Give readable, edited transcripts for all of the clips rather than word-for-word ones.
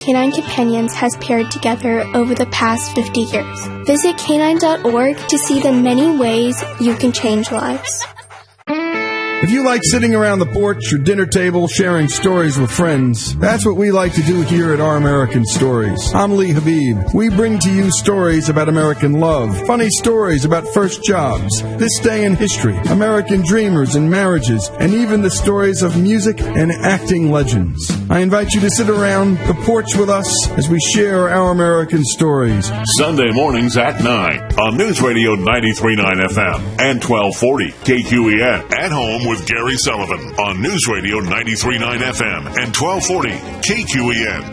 Canine Companions has paired together over the past 50 years. Visit canine.org to see the many ways you can change lives. If you like sitting around the porch or dinner table sharing stories with friends, that's what we like to do here at Our American Stories. I'm Lee Habib. We bring to you stories about American love, funny stories about first jobs, this day in history, American dreamers and marriages, and even the stories of music and acting legends. I invite you to sit around the porch with us as we share Our American Stories. Sunday mornings at 9 on News Radio 93.9 FM and 1240 KQEN. At home with Gary Sullivan on News Radio 93.9 FM and 1240 KQEN.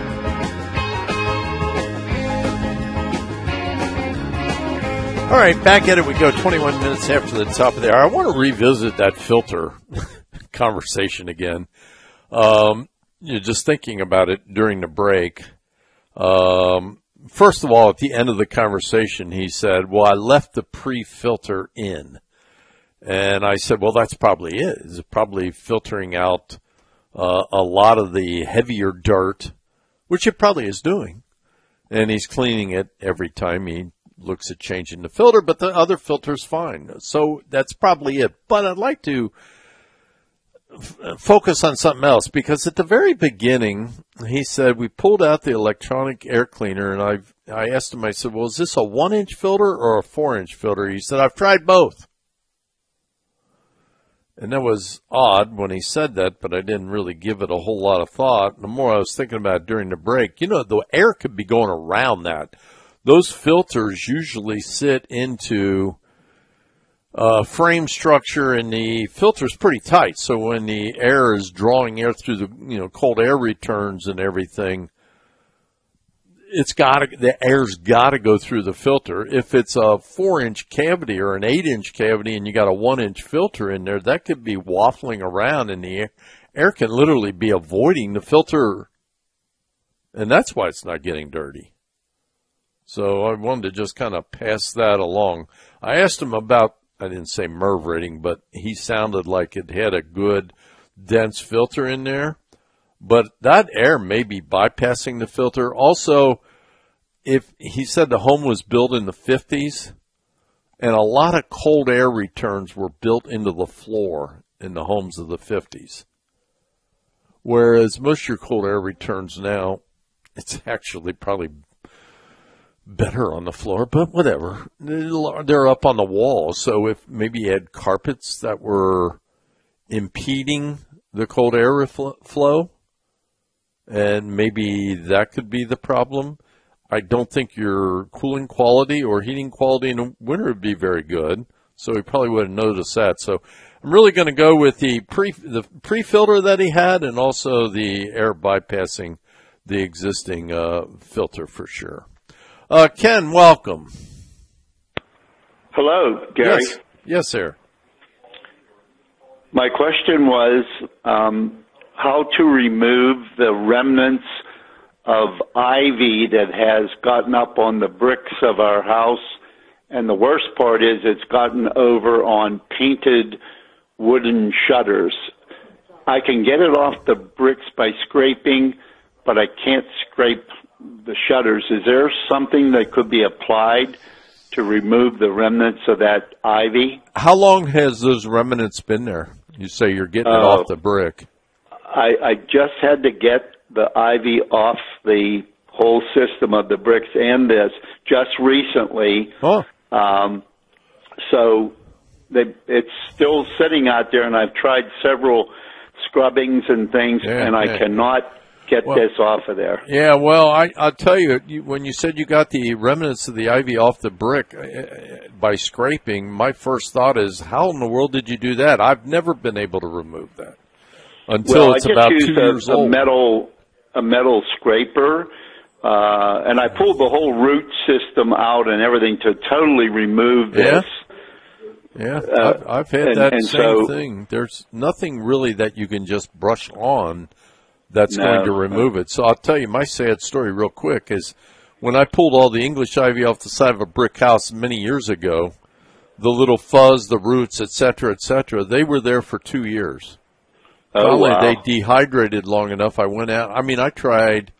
All right, back at it we go, 21 minutes after the top of the hour. I want to revisit that filter conversation again. Just thinking about it during the break. First of all, at the end of the conversation, he said, well, I left the pre-filter in. And I said, well, that's probably it. It's probably filtering out a lot of the heavier dirt, which it probably is doing. And he's cleaning it every time he looks at changing the filter, but the other filter's fine. So that's probably it. But I'd like to focus on something else, because at the very beginning, he said, we pulled out the electronic air cleaner, and I asked him, I said, well, is this a 1-inch filter or a 4-inch filter? He said, I've tried both. And that was odd when he said that, but I didn't really give it a whole lot of thought. The more I was thinking about it during the break, the air could be going around that. Those filters usually sit into frame structure, and the filter's pretty tight. So when the air is drawing air through the cold air returns and everything, the air's got to go through the filter. If it's a 4-inch cavity or an 8-inch cavity and you got a 1-inch filter in there, that could be waffling around, and the air can literally be avoiding the filter, and that's why it's not getting dirty. So I wanted to just kind of pass that along. I asked him about, I didn't say MERV rating, but he sounded like it had a good dense filter in there. But that air may be bypassing the filter. Also, if he said the home was built in the 50s, and a lot of cold air returns were built into the floor in the homes of the 50s. Whereas most of your cold air returns now, it's actually probably better on the floor, but whatever. They're up on the wall. So if maybe you had carpets that were impeding the cold air flow, and maybe that could be the problem. I don't think your cooling quality or heating quality in the winter would be very good, so he probably would have noticed that. So I'm really going to go with the pre-filter that he had, and also the air bypassing the existing filter for sure. Ken, welcome. Hello, Gary. Yes, sir. My question was how to remove the remnants of ivy that has gotten up on the bricks of our house. And the worst part is it's gotten over on painted wooden shutters. I can get it off the bricks by scraping, but I can't scrape the shutters. Is there something that could be applied to remove the remnants of that ivy? How long has those remnants been there? You say you're getting it off the brick. I just had to get the ivy off the whole system of the bricks and this just recently. Oh. So it's still sitting out there, and I've tried several scrubbings and things, and I cannot get this off of there. Yeah, well, I'll tell you, when you said you got the remnants of the ivy off the brick by scraping, my first thought is, how in the world did you do that? I've never been able to remove that until it's about 2 years old. A metal scraper, and I pulled the whole root system out and everything to totally remove this. Yeah, I've had that same thing. There's nothing really that you can just brush on that's going to remove it. So I'll tell you my sad story real quick is when I pulled all the English ivy off the side of a brick house many years ago, the little fuzz, the roots, et cetera, they were there for 2 years. Finally, they dehydrated long enough. I went out. I mean, I tried